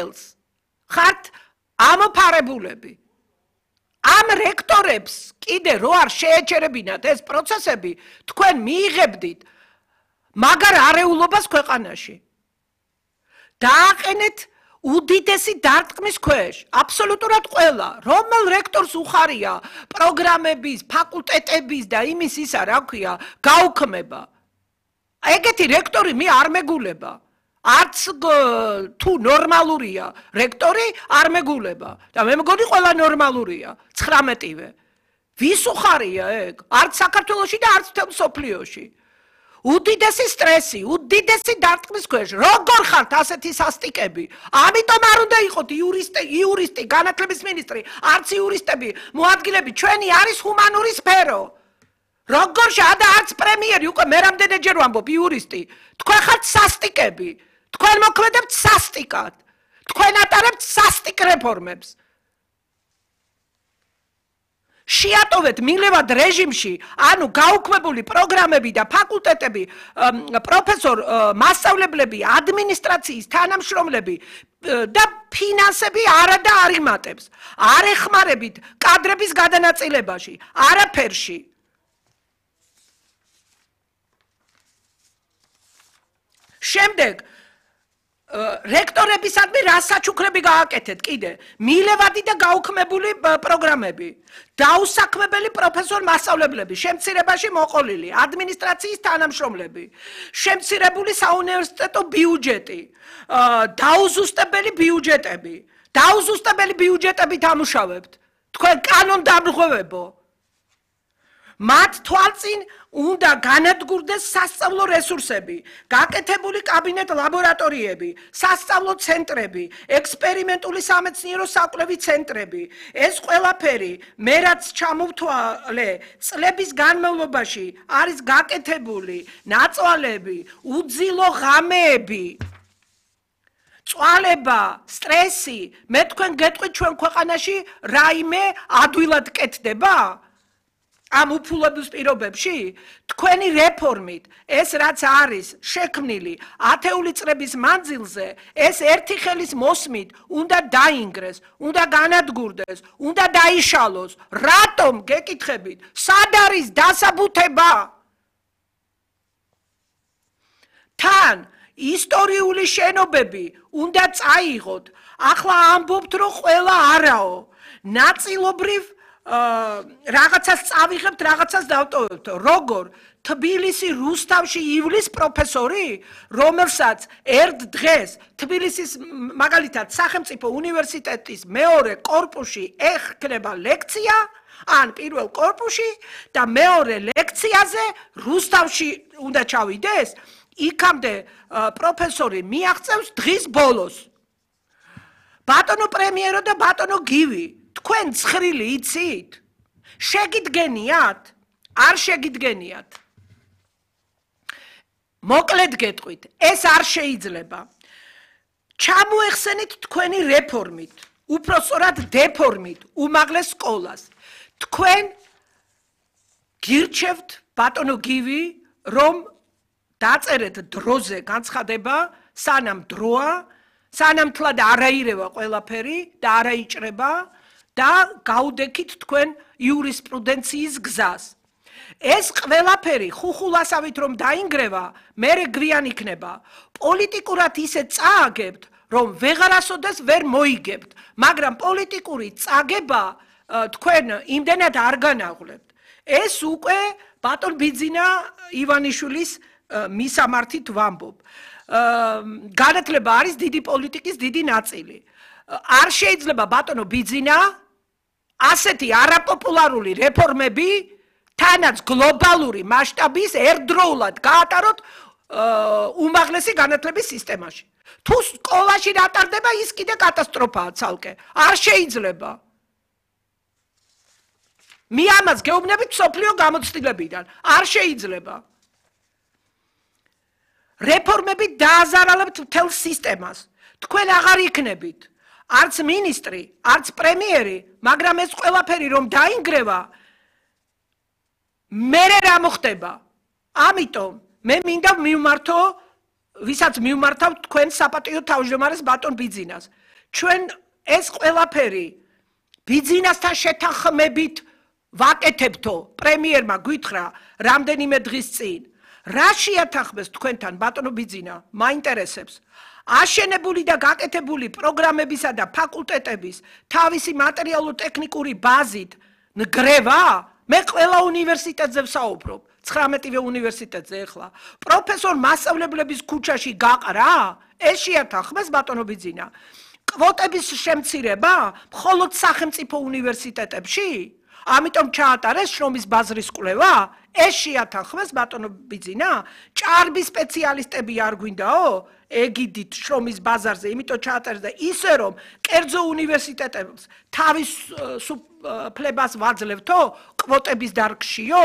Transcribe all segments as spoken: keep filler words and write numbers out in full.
სახელს ხართ ამოფარებულები. Am რექტორებს კიდე რო არ შეეჩერებინათ ეს პროცესები, თქვენ მიიღებდით მაგარ არეულობას ქვეყანაში. დააყენეთ უდიდესი დარტყმის ქვეშ, აბსოლუტურად ყველა, რომელ რექტორს უხარია პროგრამების, ფაკულტეტების და იმის ისა, რა ქვია, გაუქმება. ეგეთი რექტორი მე არ მეგულება. არც თუ ნორმალურია რექტორი არ მეგულება და მე მგონი ყველა ნორმალურია ცხრამეტივე. ვის უხარია ეგ? არც საქართველოში და არც მთელ მსოფლიოში. უდიდესი სტრესი, უდიდესი დარტყმის ქვეშ. როგორ ხართ ასეთი სასტიკები? ამიტომ არ უნდა იყოთ იურისტი, იურისტი, განათლების მინისტრი, არც იურისტები, მოადგილები, ჩვენი არის ჰუმანური სფერო. როგორ შეადა არც პრემიერი, უკვე მე რამდენჯერ ვამბობ იურისტი. თქვენ ხართ სასტიკები. თქვენ მოქმედებთ სასტიკად. თქვენ ატარებთ სასტიკ რეფორმებს. შეატოვეთ მილევად რეჟიმში, ანუ გაუქმებული პროგრამები და ფაკულტეტები, პროფესორ, მასწავლებლები, ადმინისტრაციის თანამშრომლები და ფინანსები არა და არ იმატებს. არ ეხმარებით კადრების გადანაწილებაში, არაფერში. შემდეგ რექტორებისადმი რა საჩუქრები გააკეთეთ კიდე? მილევადი და გაუქმებული პროგრამები, დაუსაქმებელი პროფესორ მასწავლებლები, შემცირებაში მოყოლილი, ადმინისტრაციის თანამშრომლები, შემცირებული საუნივერსიტეტო ბიუჯეტი, დაუზუსტებელი ბიუჯეტები, დაუზუსტებელი ბიუჯეტებით ამუშავებთ. თქვენ კანონდამრღვევებო. მათ თვალწინ უნდა განადგურდეს სასწავლო რესურსები, გაკეთებული კაბინეტ ლაბორატორიები, სასწავლო ცენტრები, ექსპერიმენტული სამეცნიერო საკვლევი ცენტრები. ეს ყველაფერი მე რაც ჩამოვთვალე, წლების განმავლობაში არის გაკეთებული ნაწვალები, უძილო ღამეები. წვალება, სტრესი, მე თქვენ გეტყვით ჩვენ ქვეყანაში რაიმე ადვილად კეთდება? ამ უფულების პირობებში თქვენი რეფორმით ეს რაც არის შექმნილი ათეული წლების მანძილზე ეს ერთი ხელის მოსმით უნდა დაინგრეს, უნდა განადგურდეს, უნდა დაიშალოს. რატომ გეკითხებით? სად არის დასაბუთება? თან ისტორიული შენობები უნდა წაიღოთ. ახლა ამბობთ რომ ყველა არაო. ნაწილობრივ რაღაცას წავიღებთ, რაღაცას დავტოვებთ. როგორ? თბილისი რუსთავში ივლის პროფესორი, რომელსაც ერთ დღეს თბილისის მაგალითად სახელმწიფო უნივერსიტეტის მეორე კორპუსში ეხება ლექცია, ან პირველ კორპუსში და მეორე ლექციაზე რუსთავში უნდა ჩავიდეს, იქამდე პროფესორი მიაღწევს დღის ბოლოს. ბატონო პრემიერო და ბატონო გივი, თქვენ ცხრილი იცით? შეგიდგენიათ? არ შეგიდგენიათ? მოკლედ გეტყვით, ეს არ შეიძლება. ჩამოეხსენით თქვენი რეფორმით, უпроსწორად დეფორმით, უმაღლეს სკოლას. თქვენ გირჩევთ ბატონო გივი, რომ დაწერეთ დროზე განცხადება, სანამ დროა, სანამ თლად არაირევა ყველაფერი და არაიჭრება და გაუდექით თქვენ იურისპრუდენციის გზას. ეს ყველაფერი ხუხულასავით რომ დაინგრევა, მერე გვიან იქნება. პოლიტიკურად ისე წააგებთ, რომ ვეღარასოდეს ვერ მოიგებთ, მაგრამ პოლიტიკური წაგება თქვენ იმდენად არ განაღლებთ. ეს უკვე ბატონ ბიძინა ივანიშვილის მისამართით ვამბობ. განათლება არის დიდი პოლიტიკის დიდი ნაწილი. არ შეიძლება ბატონო ბიძინა ასეთი არაპოპულარული რეფორმები თანაც გლობალური მასშტაბის ერთდროულად გაატაროთ უმაღლესი განათლების სისტემაში. თუ სკოლაში დატარდება, ის კიდე კატასტროფაა ცალკე. არ შეიძლება. მე ამას გეუბნებით მსოფლიო გამოცდილებიდან. არ შეიძლება. რეფორმები დააზარალებთ მთელ სისტემას. თქვენ აღარ იქნებით. არც მინისტრი, არც პრემიერი, მაგრამ ეს ყველაფერი რომ დაინგრევა, მერე რა მოხდება? ამიტომ მე მინდა მივმართო, ვისაც მივმართავ თქვენ საპატიო თავმჯდომარეს ბატონ ბიძინას. ჩვენ ეს ყველაფერი ბიძინასთან შეთანხმებით ვაკეთებთო, პრემიერმა გვითხრა რამდენიმე დღის წინ. რა შეათანხმეს თქვენთან, ბატონო ბიძინა, მაინტერესებს. აშენებული და გაკეთებული პროგრამებისა და ფაკულტეტების თავისი მატერიალურ-ტექნიკური ბაზით ნგრევა? მე ყველა უნივერსიტეტზე ვსაუბრობ, ცხრამეტივე უნივერსიტეტზე ახლა. პროფესორ მასწავლებლების ქუჩაში გაყრა? ეს შეათანხმეს, ბატონო ბიძინა. კვოტების შემცირება მხოლოდ სახელმწიფო უნივერსიტეტებში? ამიტომ ჩაატარეს შრომის ბაზრის კვლევა? ეს შეათანხმეს, ბატონო ბიძინა? ჭარბი სპეციალისტები არ გვინდაო? ეგიდით შრომის ბაზარზე, იმიტომ ჩაატარეს და ისე რომ კერძო უნივერსიტეტებს თავის ფლებას ვაძლევთო კვოტების დარგშიო?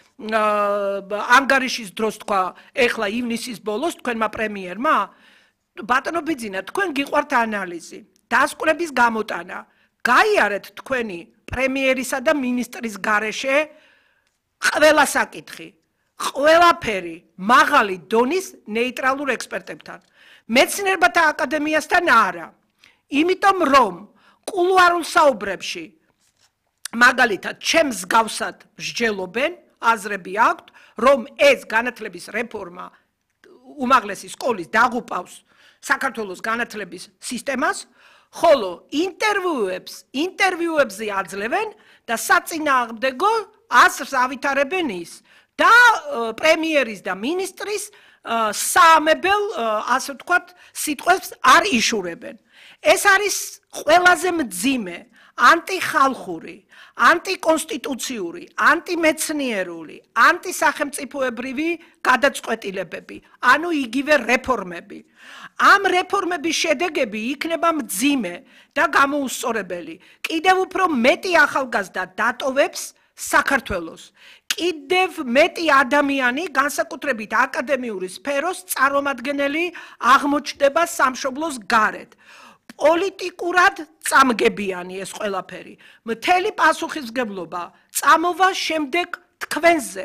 ანგარიშის დროს თქვა, ეხლა ივნისის ბოლოს თქვენმა პრემიერმა? ბატონო ბიძინა, თქვენ გიყვართ ანალიზი, დასკვნების გამოტანა. გაიარეთ თქვენი პრემიერისა და მინისტრის გარეშე ყველა საკითხი, ყველაფერი მაღალი დონის ნეიტრალურ ექსპერტებთან. მეცნიერებათა აკადემიასთან არა. იმიტომ რომ კულუარულ საუბრებში მაგალითად ჩემს გავსად მსჯელობენ, აზრები აქვთ, რომ ეს განათლების რეფორმა უმაღლესი სკოლის დაღუპავს საქართველოს განათლების სისტემას, ხოლო ინტერვიუებს, ინტერვიუებზე აძლევენ და საწინააღმდეგო აზრს ავითარებენ ის და პრემიერის და მინისტრის საამებელ, ასე ვთქვათ, სიტყვებს არ იშურებენ. ეს არის ყველაზე მძიმე, ანტიხალხური, ანტიკონსტიტუციური, ანტიმეცნიერული, ანტისახელმწიფოებრივი გადაწყვეტილებები, ანუ იგივე რეფორმები. ამ რეფორმების შედეგები იქნება მძიმე და გამოუსწორებელი. კიდევ უფრო მეტი ახალგაზრდა დატოვებს საქართველოს. კიდევ მეტი ადამიანი, განსაკუთრებით აკადემიური სფეროს წარმომადგენელი აღმოჩნდება სამშობლოს გარეთ. პოლიტიკურად წამგებიანი ეს ყველაფერი. მთელი პასუხისმგებლობა წამოვა შემდეგ თქვენზე.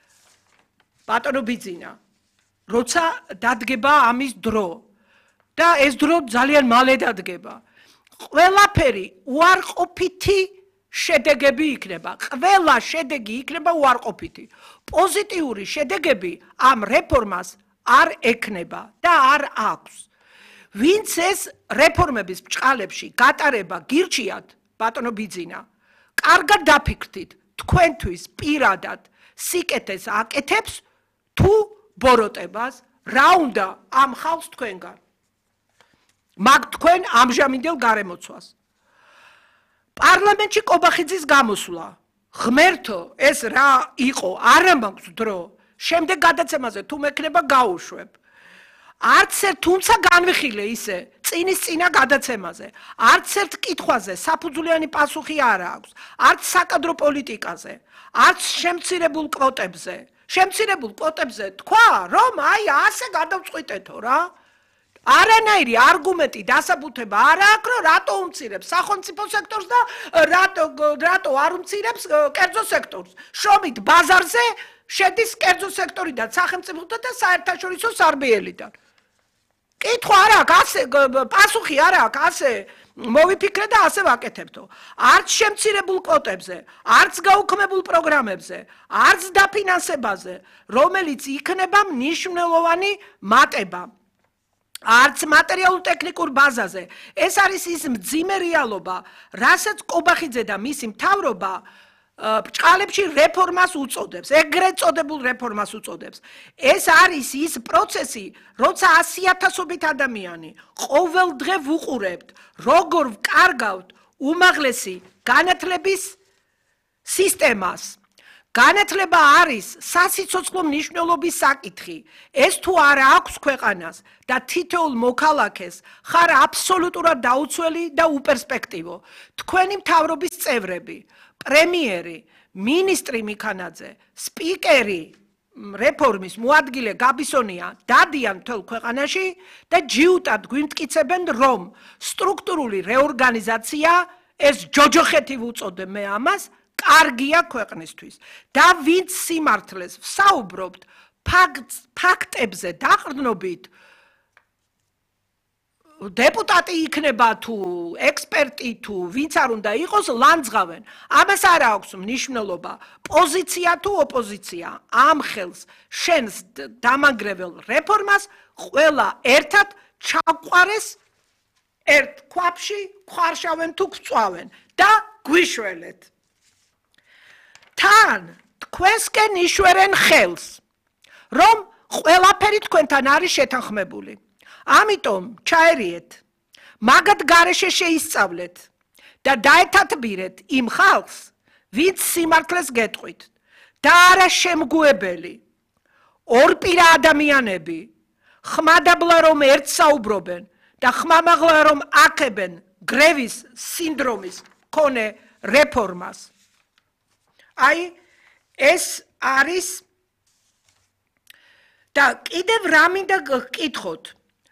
ბატონო ბიძინა, როცა დადგება ამის დრო და ეს დრო ძალიან მალე დადგება. ყველაფერი უარყოფითი შედეგები იქნება. ყველა შედეგი იქნება უარყოფითი. პოზიტიური შედეგები ამ რეფორმას არ ექნება და არ აქვს. ვინც ეს რეფორმების ბჭყალებში გატარება გირჩიათ, ბატონო ბიძინა, კარგად დაფიქრდით, თქვენთვის პირადად სიკეთეს აკეთებს თუ ბოროტებას, რა უნდა ამ ხალხს თქვენგან. მაგ თქვენ ამჟამინდელ გარემოცვას. პარლამენტში კობახიძის გამოსვლა. ღმერთო, ეს რა იყო, არ მაქვს დრო. შემდეგ გადაცემაზე თუ მექნება გაუშვებ. არც ერთ თუმცა განვიხილე ისე წინის წინა გადაცემაზე. არც ერთ კითხვაზე საფუძვლიანი პასუხი არ აქვს. არც საკადრო პოლიტიკაზე, არც შემცირებულ კვოტებზე. შემცირებულ კვოტებზე თქვა, რომ აი ასე გადავწყვიტეთო რა. არანაირი არგუმენტი დასაბუთება არ აქვს, რომ რატო უმცირებს სახელმწიფო სექტორს და რატო რატო არ უმცირებს კერძო სექტორს. შრომით ბაზარზე შედის კერძო სექტორიდან, სახელმწიფოდან და საერთაშორისო სარბიელიდან. კითხვა არ აქვს, ასე პასუხი არ აქვს, ასე მოვიფიქრე და ასე ვაკეთებთო. არც შემცირებულ კვოტებზე, არც გაუქმებულ პროგრამებზე, არც დაფინანსებაზე, რომელიც იქნება მნიშვნელოვანი მატება. არც მატერიალურ-ტექნიკურ ბაზაზე. ეს არის ის მძიმე რეალობა, რასაც კობახიძე და მისი მთავრობა ბჭყალებში რეფორმას უწოდებს, ეგრეთ წოდებულ რეფორმას უწოდებს. ეს არის ის პროცესი, როცა ასიათასობით ადამიანი ყოველდღე ვუყურებთ, როგორ ვკარგავთ უმაღლესი განათლების სისტემას. განათლება არის სასიცოცხლო მნიშვნელობის საკითხი. ეს თუ არ აქვს ქვეყანას და თითოეულ მოქალაქეს ხარ აბსოლუტურად დაუცველი და უპერსპექტივო. თქვენი მთავრობის წევრები, პრემიერი, მინისტრი მიქანაძე, სპიკერი, რეფორმის მოადგილე გაბისონია დადიან მთელ ქვეყანაში და ჯიუტად გვიმტკიცებენ, რომ სტრუქტურული რეორგანიზაცია, ეს ჯოჯოხეთი ვუწოდე მე ამას, კარგია ქვეყნისთვის. და ვინც სიმართლეს ვსაუბრობთ, ფაქტებზე დაყრდნობით, დეპუტატი იქნება თუ ექსპერტი თუ ვინც არ უნდა იყოს ლანძღავენ. ამას არ აქვს მნიშვნელობა პოზიცია თუ ოპოზიცია. ამ ხელს შენს დამანგრეველ რეფორმას ყველა ერთად ჩაყვარეს ერთ ქვაბში ხარშავენ თუ გვწვავენ და გვიშველეთ. თან თქვენსკენ იშვერენ ხელს რომ ყველაფერი თქვენთან არის შეთანხმებული. ამიტომ ჩაერიეთ, მაგად გარეშე შეისწავლეთ და დაეთათბირეთ იმ ხალხს, ვინც სიმართლეს გეტყვით და არა შემგუებელი, ორპირა ადამიანები, ხმადაბლა რომ ერთ საუბრობენ და ხმამაღლა რომ აქებენ გრევის სინდრომის მქონე რეფორმას. აი, ეს არის და კიდევ რა მინდა გკითხოთ.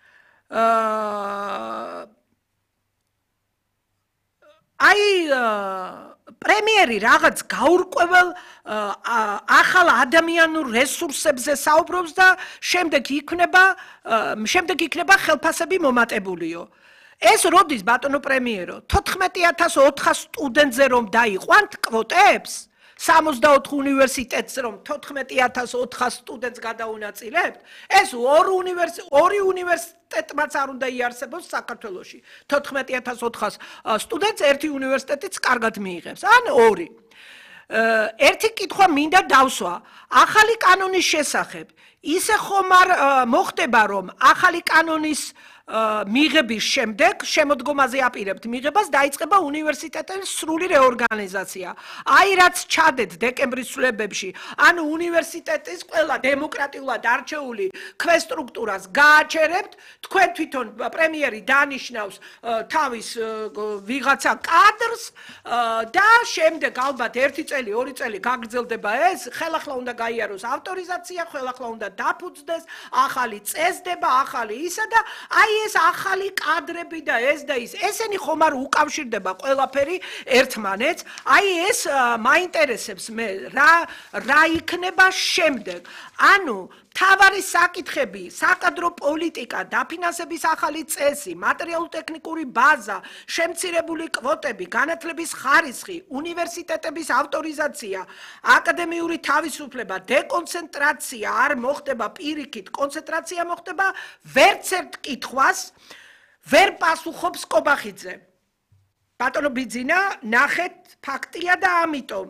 აი პრემიერი რაღაც გაურკვეველ ახალ ადამიანურ რესურსებზე საუბრობს და შემდეგ იქნება შემდეგ იქნება ხელფასები მომატებულიო. ეს როდის ბატონო პრემიერო თოთხმეტი ათას ოთხას სტუდენტზე რომ დაიყვანთ კვოტებს სამოცდაოთხ უნივერსიტეტს რომ თოთხმეტი ათას ოთხას სტუდენტს გადაუნაწილებთ, ეს ორი უნივერსიტეტმაც არ უნდა იარსებოს საქართველოში. თოთხმეტი ათას ოთხას სტუდენტს ერთი უნივერსიტეტიც კარგად მიიღებს, ან ორი. ერთი კითხვა მინდა დავსვა, ახალი კანონის შესახებ. ისე ხომ არ მოხდება რომ ახალი კანონის მიღების შემდეგ შემოდგომაზე აპირებთ მიღებას დაიწყება უნივერსიტეტების სრული რეორგანიზაცია. აი რაც ჩადეთ დეკემბრის სვლებებში, ანუ უნივერსიტეტის ყველა დემოკრატიულად არჩეული ქვესტრუქტურას გააჩერებთ, თქვენ თვითონ პრემიერი დანიშნავს თავის ვიღაცა კადრს და შემდეგ ალბათ ერთი წელი, ორი წელი გაგრძელდება ეს, ხელახლა უნდა გაიაროს ავტორიზაცია, ხელახლა უნდა დაფუძნდეს, ახალი წესდება, ახალი ისა და აი ეს ახალი კადრები და ეს და ის ესენი ხომ არ უკავშირდება ყველაფერი ერთმანეთს. აი ეს მაინტერესებს მე რა რა იქნება შემდეგ. ანუ მთავარი საკითხები, საკადრო პოლიტიკა, დაფინანსების ახალი წესი, მატერიალურ-ტექნიკური ბაზა, შემცირებული კვოტები, განათლების ხარისხი, უნივერსიტეტების ავტორიზაცია, აკადემიური თავისუფლება, დეკონცენტრაცია არ მოხდება პირიქით, კონცენტრაცია მოხდება ვერც ერთ კითხვას ვერ პასუხობს კობახიძე. ბატონო ბიძინა, ნახეთ ფაქტია და ამიტომ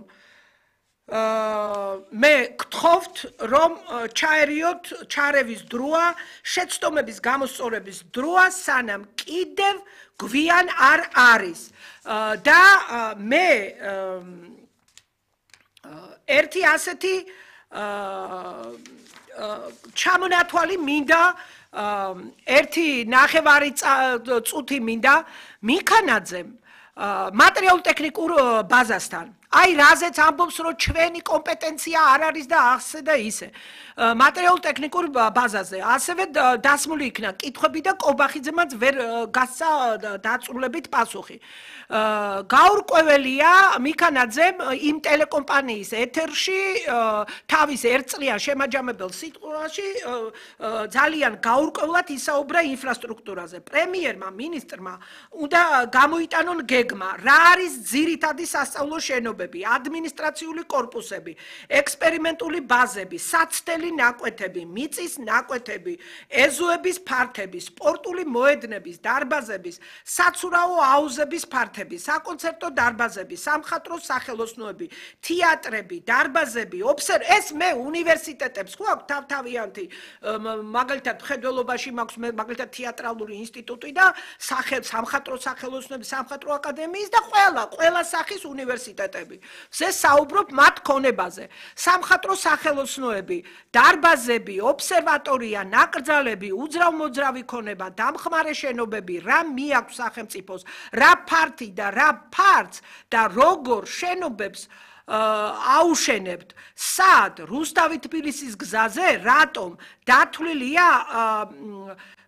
მე გთხოვთ რომ ჩაერიოთ ჩარევის დროა, შეცდომების გამოსწორების დროა, სანამ კიდევ გვიან არ არის. და მე ერთი ასეთი ჩამონათვალი მინდა, ერთი ნახევარი წუთი მინდა მიქანაძემ მატერიალურ-ტექნიკურ ბაზასთან. აი რაზეც ამბობს რომ ჩვენი კომპეტენცია არ არის და ასე და ისე. მატერიალურ-ტექნიკურ ბაზაზე ასევე დასმული იქნა კითხვები და კობახიძემაც ვერ გასცა დაწვრილებით პასუხი. გაურკვეველია მიქანაძემ იმ ტელეკომპანიის ეთერში თავის ერთწლიან შემაჯამებელ სიტყვაში ძალიან გაურკვევლად ისაუბრა ინფრასტრუქტურაზე. პრემიერმა, მინისტრმა უნდა გამოიტანონ გეგმა, რა არის ძირითადი სასწავლო შენობები, ადმინისტრაციული კორპუსები, ექსპერიმენტული ბაზები, საცდელი ნაკვეთები, მიწის ნაკვეთები, ეზოების ფართები, სპორტული მოედნების, დარბაზების, საცურაო აუზების ფართები, საკონცერტო დარბაზები, სამხატვრო სახელოსნოები, თეატრები, დარბაზები, ოფსერ, ეს მე უნივერსიტეტებს ხო აქვს თავთავიანთი, მაგალითად მხედველობაში მაქვს მაგალითად თეატრალური ინსტიტუტი და სამხატვრო სახელოსნოები, სამხატვრო აკადემიის და ყველა, ყველა სახის უნივერსიტეტები. ზე საუბრობ მათ ქონებაზე. სამხატვრო სახელოსნოები, დარბაზები, ობსერვატორია, ნაკრძალები, უძრავ-მოძრავი ქონება, დამხმარე შენობები, რა მიაქვს სახელმწიფოს, რა ფართი და რა ფართს და როგორ შენობებს აუშენებთ. სად? რუსთავი თბილისის გზაზე, რატომ? დათვლილია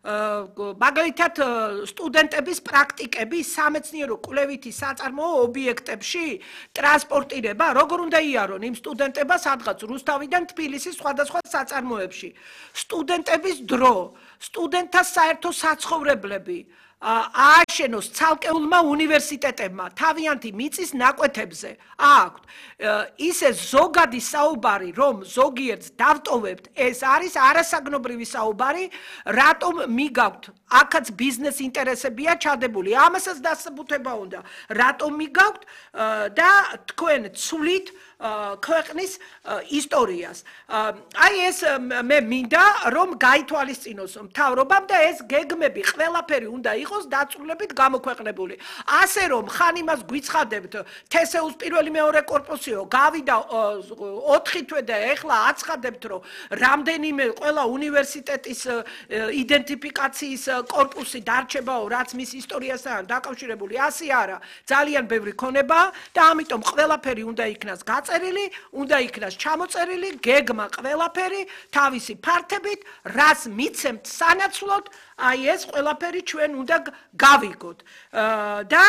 მაგალითად სტუდენტების პრაქტიკები სამეცნიერო კვლევითი საწარმოო ობიექტებში ტრანსპორტირება როგორ უნდა იარონ იმ სტუდენტებას სადღაც რუსთავიდან თბილისის სხვადასხვა საწარმოებში სტუდენტების დრო სტუდენტთა საერთო საცხოვრებლები ააშენოს ცალკეულმა უნივერსიტეტებმა თავიანთი მიწის ნაკვეთებზე აქვთ ისე ზოგადი საუბარი რომ ზოგიერთს დავტოვებთ ეს არის არასაგნობრივი საუბარი რატომ მიგაქვთ აქაც ბიზნეს ინტერესებია ჩადებული ამასაც დასაბუთება უნდა რატომ მიგაქვთ და თქვენ ცვლით ქვეყნის ისტორიას აი ეს მე მინდა რომ გაითვალისწინოს მთავრობამ და ეს გეგმები ყველაფერი უნდა იყოს დაწვრილებით გამოქვეყნებული ასე რომ ხან იმას გვიცხადებთ თესეუს პირველი მეორე კორპუსიო გავიდა ოთხი თვე და ეხლა აცხადებთ რომ რამდენიმე ყველა უნივერსიტეტის იდენტიფიკაციის კორპუსი დარჩებაო რაც მის ისტორიასთან დაკავშირებული ასე არა ძალიან ბევრი ქონებაა და ამიტომ ყველაფერი უნდა იქნას წერილი უნდა იქნას ჩამოწერილი გეგმა ყველაფერი თავისი ფართებით რას მიცემთ სანაცვლოდ აი ეს ყველაფერი ჩვენ უნდა გავიგოთ და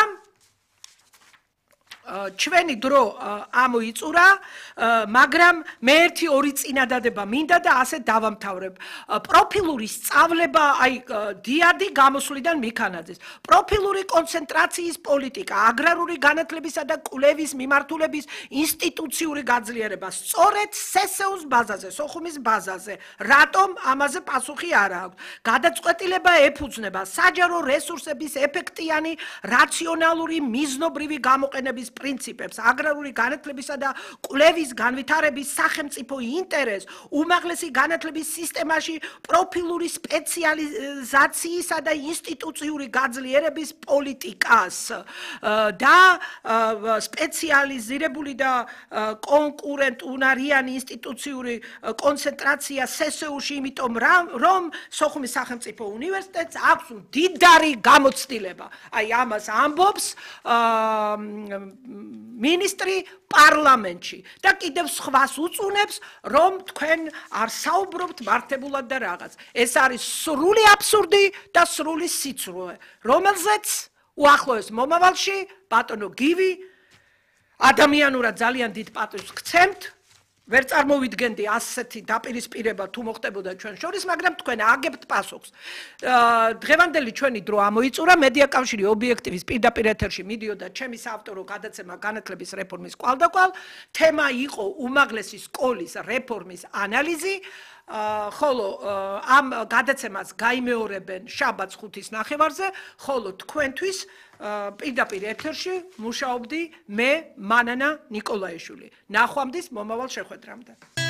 ჩვენი დრო ამოიწურა მაგრამ მე ერთი ორი წინადადება მინდა და ასე დავამთავრებ პროფილური სწავლება აი დიადი გამოსვლიდან მიქანაძეს პროფილური კონცენტრაციის პოლიტიკა აგრარული განათლებისა და კვლევის მიმართულების ინსტიტუციური გაძლიერება სწორედ სესეუს ბაზაზე სოხუმის ბაზაზე რატომ ამაზე პასუხი არ აქვს გადაწყვეტილება ეფუძნება საჯარო რესურსების ეფექტიანი რაციონალური მიზნობრივი გამოყენების პრინციპებს აგრარული განათლებისა და კვლევის განვითარების სახელმწიფო ინტერესს უმაღლესი განათლების სისტემაში პროფილური სპეციალიზაციისა და ინსტიტუციური გაძლიერების პოლიტიკას და სპეციალიზირებული და კონკურენტუნარიანი ინსტიტუციური კონცენტრაცია სესეუში იმიტომ რომ სოხუმის სახელმწიფო უნივერსიტეტს აქვს მდიდარი გამოცდილება აი ამას ამბობს მინისტრი პარლამენტში და კიდევ სხვას უწუნებს რომ თქვენ არ საუბრობთ მართებულად და რაღაც ეს არის სრული აბსურდი და სრული სიცრუე რომელზეც უახლოეს მომავალში ბატონო გივი ადამიანურად ძალიან დიდ პატივს გცემთ ვერ წარმოვიდგენდი ასეთი დაპირისპირება თუ მოხდებოდა ჩვენ შორის, მაგრამ თქვენ აგებთ პასუხს. დღევანდელი ჩვენი დრო ამოიწურა, მედია კავშირი ობიექტივის პირდაპირ ეთერში მიდიოდა ჩემი საავტორო გადაცემა განათლების რეფორმის კვალდაკვალ. თემა იყო უმაღლესი სკოლის რეფორმის ანალიზი. ხოლო ამ გადაცემას გაიმეორებენ შაბათს ხუთის ნახევარზე, ხოლო თქვენთვის პირდაპირ ეთერში მუშაობდი მე მანანა ნიკოლაიშვილი. ნახვამდის მომავალ შეხვედრამდე.